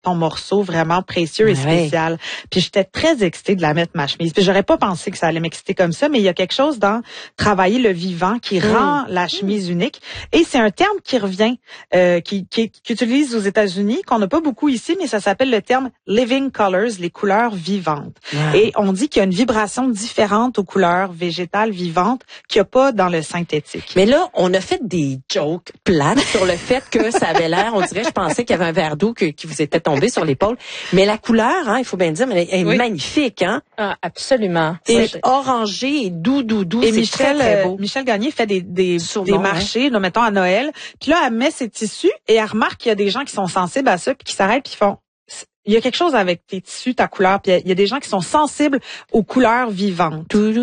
ton morceau vraiment précieux et spécial. Puis j'étais très excitée de la mettre, ma chemise. Puis j'aurais pas pensé que ça allait m'exciter comme ça, mais il y a quelque chose dans travailler le vivant qui rend la chemise unique. Et c'est un terme qui revient, qui utilise aux États-Unis, qu'on n'a pas beaucoup ici, mais ça s'appelle le terme living colors, les couleurs vivantes. Et on dit qu'il y a une vibration différente aux couleurs végétales vivantes qu'il n'y a pas dans le synthétique. Mais là, on a fait des jokes plates sur le fait que ça avait l'air, on dirait, je pensais qu'il y avait un verre d'eau qui vous était tombé sur l'épaule. Mais la couleur, il faut bien dire, mais elle est magnifique, hein? Ah, absolument. C'est orangé et doux. Et c'est très, très beau. Michel Gagné fait des marchés, là, mettons, à Noël. Puis là, elle met ses tissus et elle remarque qu'il y a des gens qui sont sensibles à ça puis qui s'arrêtent puis qui font... Il y a quelque chose avec tes tissus, ta couleur, puis il y a des gens qui sont sensibles aux couleurs vivantes. Non,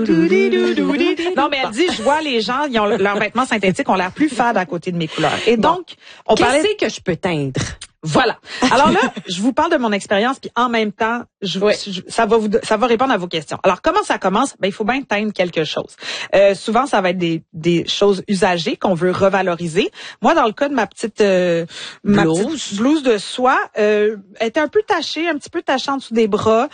mais elle dit, je vois les gens, ils ont leurs vêtements synthétiques ont l'air plus fades à côté de mes couleurs. Et donc, on parlait... Qu'est-ce que je peux teindre? Voilà. Alors là, je vous parle de mon expérience, puis en même temps, ça va répondre à vos questions. Alors, comment ça commence? Ben, il faut bien teindre quelque chose. Souvent, ça va être des choses usagées qu'on veut revaloriser. Moi, dans le cas de ma petite blouse de soie, elle était un peu tachée, un petit peu tachée en dessous des bras.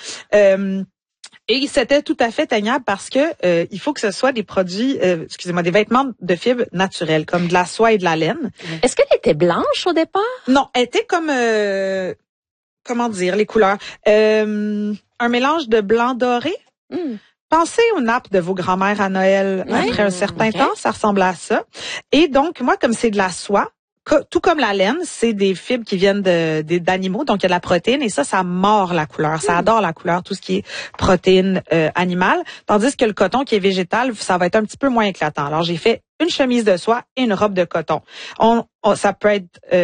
Et c'était tout à fait teignable parce que il faut que ce soit des produits, des vêtements de fibres naturelles, comme de la soie et de la laine. Est-ce qu'elle était blanche au départ? Non, elle était comme, comment dire, les couleurs. Un mélange de blanc doré. Pensez aux nappes de vos grands-mères à Noël après un certain temps, ça ressemble à ça. Et donc, moi, comme c'est de la soie, tout comme la laine, c'est des fibres qui viennent d'animaux, donc il y a de la protéine et ça mord la couleur. Ça adore la couleur, tout ce qui est protéines animales. Tandis que le coton qui est végétal, ça va être un petit peu moins éclatant. Alors j'ai fait une chemise de soie et une robe de coton. Ça peut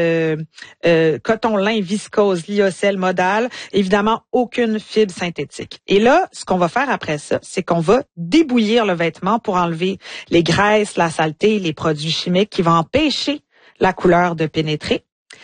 être coton lin, viscose, lyocell, modal. Évidemment, aucune fibre synthétique. Et là, ce qu'on va faire après ça, c'est qu'on va débouillir le vêtement pour enlever les graisses, la saleté, les produits chimiques qui vont empêcher la couleur de pénétrer.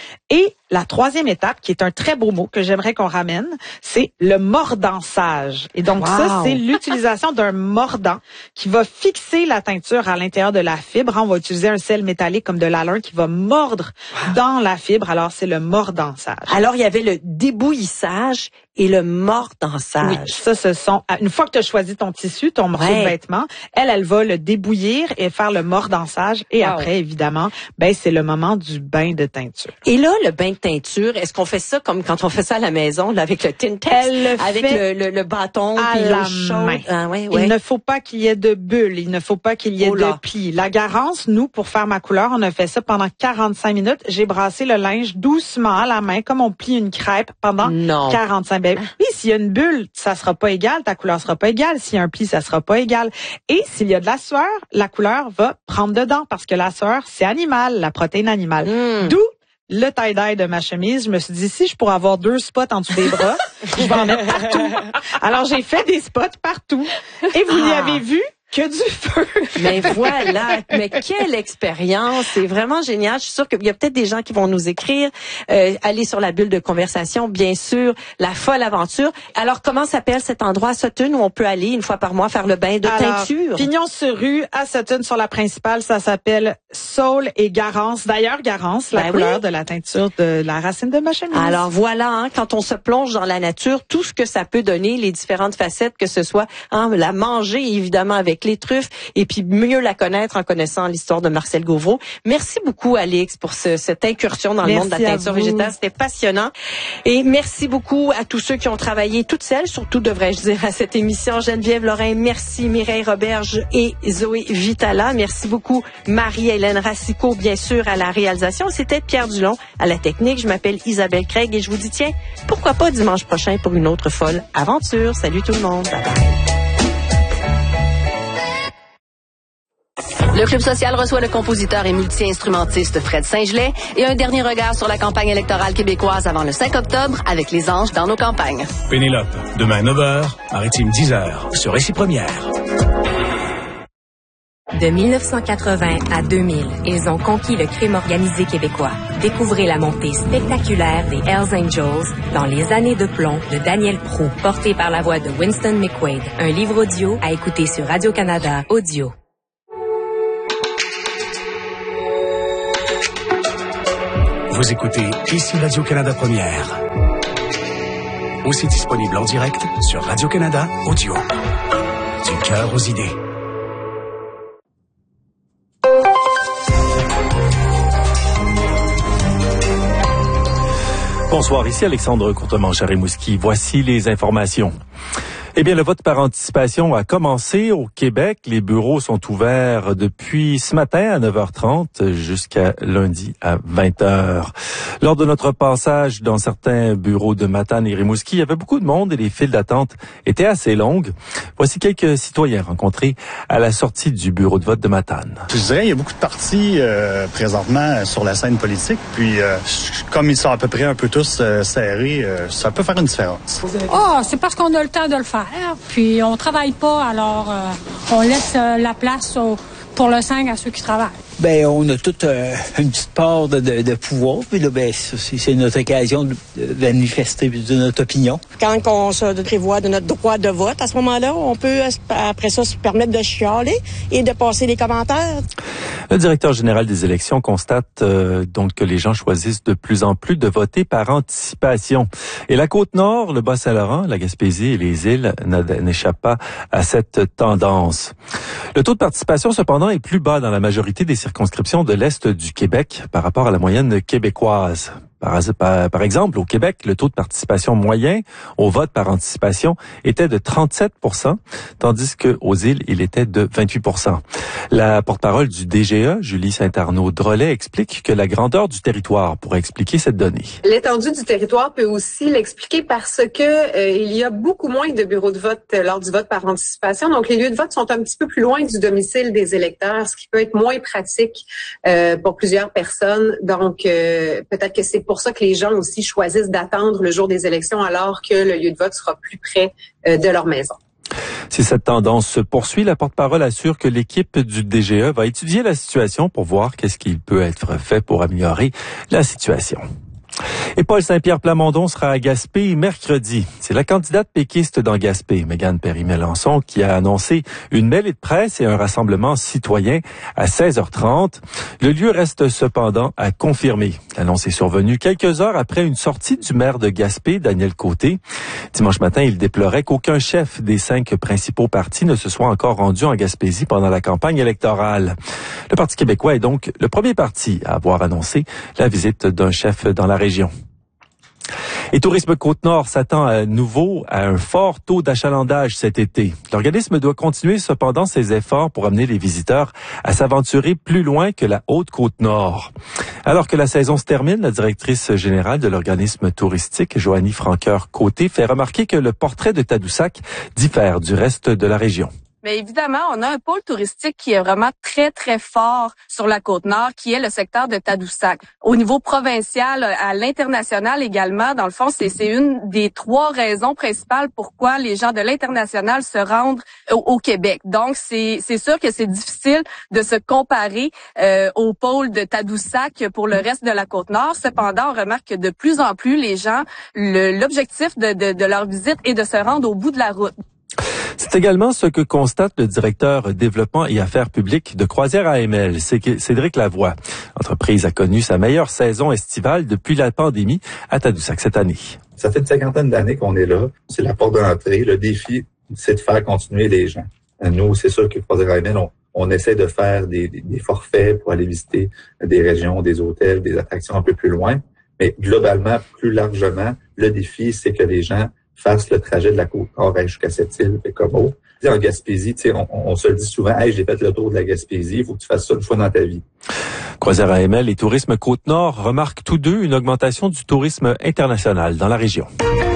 Et la troisième étape, qui est un très beau mot que j'aimerais qu'on ramène, c'est le mordançage. Et donc ça, c'est l'utilisation d'un mordant qui va fixer la teinture à l'intérieur de la fibre. On va utiliser un sel métallique comme de l'alun qui va mordre dans la fibre. Alors, c'est le mordançage. Alors, il y avait le débouillissage et le mordançage. Oui, ça, ce sont... Une fois que tu as choisi ton tissu, ton morceau de vêtement, elle va le débouillir et faire le mordançage. Et après, évidemment, c'est le moment du bain de teinture. Et là, le bain de teinture, est-ce qu'on fait ça comme quand on fait ça à la maison, là, avec le Tintex, avec le bâton puis l'eau chaude? Il ne faut pas qu'il y ait de bulles, il ne faut pas qu'il y ait de plis. La Garance, nous, pour faire ma couleur, on a fait ça pendant 45 minutes. J'ai brassé le linge doucement à la main, comme on plie une crêpe pendant 45 minutes. Oui, s'il y a une bulle, ça sera pas égal, ta couleur sera pas égale. S'il y a un pli, ça sera pas égal. Et s'il y a de la sueur, la couleur va prendre dedans parce que la sueur, c'est animal, la protéine animale. D'où le tie-dye de ma chemise. Je me suis dit, si je pourrais avoir 2 spots en dessous des bras, je vais en mettre partout. Alors, j'ai fait des spots partout. Et vous y avez vu que du feu. Mais voilà, mais quelle expérience, c'est vraiment génial. Je suis sûre qu'il y a peut-être des gens qui vont nous écrire, aller sur la bulle de conversation, bien sûr, la folle aventure. Alors, comment s'appelle cet endroit à Sutton où on peut aller une fois par mois faire le bain de teinture? Pignon-sur-Rue à Sutton, sur la principale, ça s'appelle Saule et Garance. D'ailleurs, Garance, la couleur de la teinture de la racine de ma chemise. Alors voilà, quand on se plonge dans la nature, tout ce que ça peut donner, les différentes facettes, que ce soit la manger évidemment avec les truffes et puis mieux la connaître en connaissant l'histoire de Marcel Gauvreau. Merci beaucoup, Alix, pour cette incursion dans le monde de la teinture végétale. C'était passionnant. Et merci beaucoup à tous ceux qui ont travaillé toutes seules, surtout devrais-je dire, à cette émission. Geneviève Lorrain, merci. Mireille Roberge et Zoé Vitala. Merci beaucoup, Marie-Hélène Racicot, bien sûr, à la réalisation. C'était Pierre Dulon à la technique. Je m'appelle Isabelle Craig et je vous dis, tiens, pourquoi pas dimanche prochain pour une autre folle aventure. Salut tout le monde. Bye bye. Le Club social reçoit le compositeur et multi-instrumentiste Fred Saint-Gelais et un dernier regard sur la campagne électorale québécoise avant le 5 octobre avec les anges dans nos campagnes. Pénélope, demain 9h, Maritime 10h, sur Récit Première. De 1980 à 2000, ils ont conquis le crime organisé québécois. Découvrez la montée spectaculaire des Hells Angels dans Les années de plomb de Daniel Proulx, porté par la voix de Winston McQuaid. Un livre audio à écouter sur Radio-Canada Audio. Vous écoutez ici Radio-Canada Première. Aussi disponible en direct sur Radio-Canada Audio. Du cœur aux idées. Bonsoir, ici Alexandre Courtemanche à Rimouski. Voici les informations. Eh bien, le vote par anticipation a commencé au Québec. Les bureaux sont ouverts depuis ce matin à 9h30 jusqu'à lundi à 20h. Lors de notre passage dans certains bureaux de Matane et Rimouski, il y avait beaucoup de monde et les files d'attente étaient assez longues. Voici quelques citoyens rencontrés à la sortie du bureau de vote de Matane. Je dirais, il y a beaucoup de partis présentement sur la scène politique. Puis, comme ils sont à peu près un peu tous serrés, ça peut faire une différence. C'est parce qu'on a le temps de le faire. Puis on travaille pas, alors on laisse la place pour le 5 à ceux qui travaillent. Ben, on a toute une petite part de pouvoir, puis là, ben, c'est notre occasion de manifester de notre opinion. Quand on se prévoit de notre droit de vote, à ce moment-là, on peut, après ça, se permettre de chialer et de passer les commentaires. Le directeur général des élections constate donc que les gens choisissent de plus en plus de voter par anticipation. Et la Côte-Nord, le Bas-Saint-Laurent, la Gaspésie et les îles n'échappent pas à cette tendance. Le taux de participation, cependant, est plus bas dans la majorité des circonscriptions de l'Est du Québec par rapport à la moyenne québécoise. Par exemple, au Québec, le taux de participation moyen au vote par anticipation était de 37%, tandis qu'aux îles, il était de 28%. La porte-parole du DGE, Julie Saint-Arnaud-Drolet, explique que la grandeur du territoire pourrait expliquer cette donnée. L'étendue du territoire peut aussi l'expliquer parce que il y a beaucoup moins de bureaux de vote lors du vote par anticipation. Donc, les lieux de vote sont un petit peu plus loin du domicile des électeurs, ce qui peut être moins pratique pour plusieurs personnes. Donc, peut-être que c'est pour ça que les gens aussi choisissent d'attendre le jour des élections alors que le lieu de vote sera plus près de leur maison. Si cette tendance se poursuit, la porte-parole assure que l'équipe du DGE va étudier la situation pour voir qu'est-ce qui peut être fait pour améliorer la situation. Et Paul Saint-Pierre Plamondon sera à Gaspé mercredi. C'est la candidate péquiste dans Gaspé, Mégane Perry-Mélançon, qui a annoncé une mêlée de presse et un rassemblement citoyen à 16h30. Le lieu reste cependant à confirmer. L'annonce est survenue quelques heures après une sortie du maire de Gaspé, Daniel Côté. Dimanche matin, il déplorait qu'aucun chef des 5 principaux partis ne se soit encore rendu en Gaspésie pendant la campagne électorale. Le Parti québécois est donc le premier parti à avoir annoncé la visite d'un chef dans la région. Et Tourisme Côte-Nord s'attend à nouveau à un fort taux d'achalandage cet été. L'organisme doit continuer cependant ses efforts pour amener les visiteurs à s'aventurer plus loin que la Haute-Côte-Nord. Alors que la saison se termine, la directrice générale de l'organisme touristique, Joanie Franqueur-Côté, fait remarquer que le portrait de Tadoussac diffère du reste de la région. Mais évidemment, on a un pôle touristique qui est vraiment très, très fort sur la Côte-Nord, qui est le secteur de Tadoussac. Au niveau provincial, à l'international également, dans le fond, c'est une des 3 raisons principales pourquoi les gens de l'international se rendent au Québec. Donc, c'est sûr que c'est difficile de se comparer au pôle de Tadoussac pour le reste de la Côte-Nord. Cependant, on remarque que de plus en plus, les gens, l'objectif de leur visite est de se rendre au bout de la route. C'est également ce que constate le directeur développement et affaires publiques de Croisière AML, Cédric Lavoie. L'entreprise a connu sa meilleure saison estivale depuis la pandémie à Tadoussac cette année. Ça fait une 50aine d'années qu'on est là. C'est la porte d'entrée. Le défi, c'est de faire continuer les gens. Nous, c'est sûr que Croisière AML, on essaie de faire des forfaits pour aller visiter des régions, des hôtels, des attractions un peu plus loin. Mais globalement, plus largement, le défi, c'est que les gens fassent le trajet de la Côte-Nord jusqu'à cette île, Bécomo. En Gaspésie, on se le dit souvent, « Hey, j'ai fait le tour de la Gaspésie, il faut que tu fasses ça une fois dans ta vie. » Croisière AML et Tourisme Côte-Nord remarquent tous deux une augmentation du tourisme international dans la région.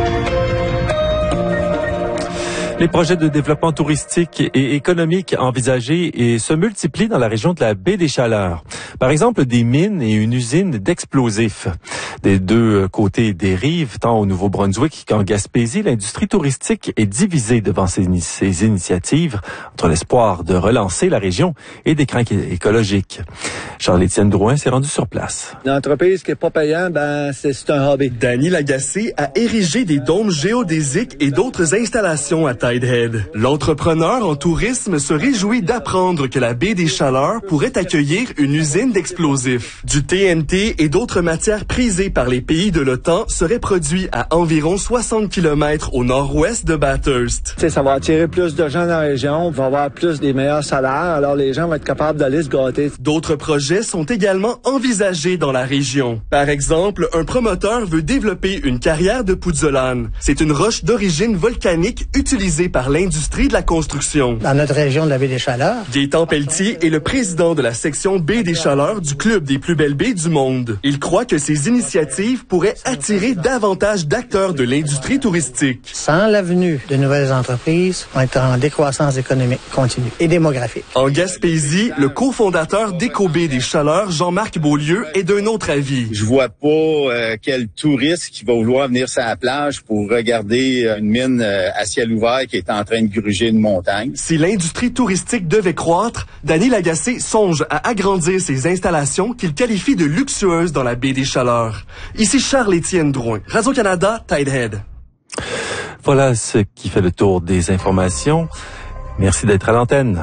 Les projets de développement touristique et économique envisagés se multiplient dans la région de la baie des Chaleurs. Par exemple, des mines et une usine d'explosifs. Des deux côtés des rives, tant au Nouveau-Brunswick qu'en Gaspésie, l'industrie touristique est divisée devant ces initiatives entre l'espoir de relancer la région et des craintes écologiques. Charles-Étienne Drouin s'est rendu sur place. Une entreprise qui est pas payante, c'est un hobby. Dany Lagacé a érigé des dômes géodésiques et d'autres installations à taille Tidehead. L'entrepreneur en tourisme se réjouit d'apprendre que la baie des Chaleurs pourrait accueillir une usine d'explosifs. Du TNT et d'autres matières prisées par les pays de l'OTAN seraient produits à environ 60 km au nord-ouest de Bathurst. Ça va attirer plus de gens dans la région, on va avoir plus des meilleurs salaires, alors les gens vont être capables d'aller se gâter. D'autres projets sont également envisagés dans la région. Par exemple, un promoteur veut développer une carrière de pouzzolane. C'est une roche d'origine volcanique utilisée par l'industrie de la construction. Dans notre région de la baie des Chaleurs. Gaétan Pelletier est le président de la section baie des Chaleurs du Club des plus belles baies du monde. Il croit que ces initiatives pourraient attirer davantage d'acteurs de l'industrie touristique. Sans la venue de nouvelles entreprises, on est en décroissance économique continue et démographique. En Gaspésie, le cofondateur d'Éco-Baie des Chaleurs, Jean-Marc Beaulieu, est d'un autre avis. Je vois pas quel touriste qui va vouloir venir sur la plage pour regarder une mine à ciel ouvert qui est en train de gruger une montagne. Si l'industrie touristique devait croître, Danny Lagacé songe à agrandir ses installations qu'il qualifie de luxueuses dans la baie des Chaleurs. Ici Charles-Étienne Drouin, Radio-Canada, Tidehead. Voilà ce qui fait le tour des informations. Merci d'être à l'antenne.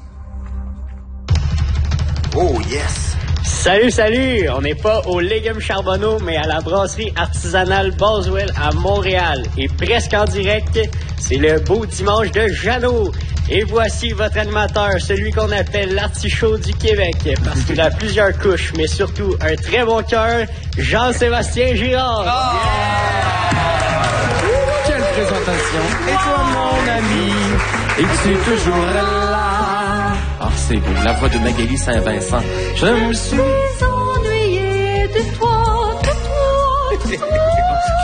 Oh yes! Salut! On n'est pas au Légumes Charbonneau, mais à la brasserie artisanale Boswell à Montréal. Et presque en direct, c'est le beau dimanche de Jeannot. Et voici votre animateur, celui qu'on appelle l'artichaut du Québec, parce qu'il a plusieurs couches, mais surtout un très bon cœur, Jean-Sébastien Girard. Oh! Yeah! Quelle présentation! Et toi, mon ami, es-tu toujours là? Ah, c'est beau, la voix de Magali Saint-Vincent. Je me suis